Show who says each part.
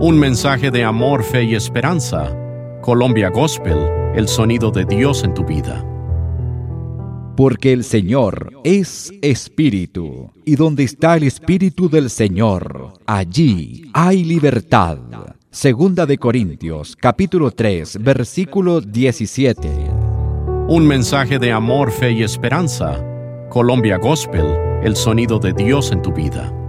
Speaker 1: Un mensaje de amor, fe y esperanza. Colombia Gospel, el sonido de Dios en tu vida.
Speaker 2: Porque el Señor es Espíritu, y donde está el Espíritu del Señor, allí hay libertad. Segunda de Corintios, capítulo 3, versículo 17.
Speaker 1: Un mensaje de amor, fe y esperanza. Colombia Gospel, el sonido de Dios en tu vida.